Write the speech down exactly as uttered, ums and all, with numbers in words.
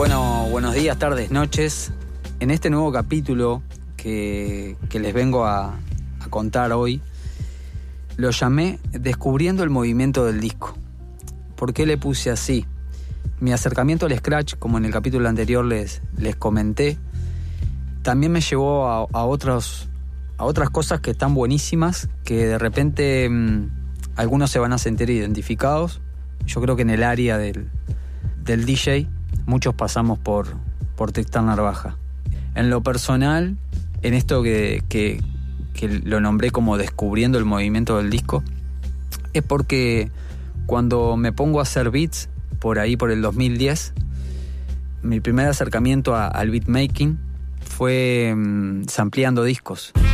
Bueno, buenos días, tardes, noches. En este nuevo capítulo que, que les vengo a, a contar hoy, lo llamé Descubriendo el movimiento del disco. ¿Por qué le puse así? Mi acercamiento al scratch, como en el capítulo anterior les, les comenté, también me llevó a, a, otros, a otras cosas que están buenísimas, que de repente mmm, algunos se van a sentir identificados. Yo creo que en el área del, del D J muchos pasamos por, por Tristán Narvaja. En lo personal, en esto que, que, que lo nombré como Descubriendo el movimiento del disco, es porque cuando me pongo a hacer beats, por ahí por el dos mil diez, mi primer acercamiento a, al beatmaking fue um, sampleando discos.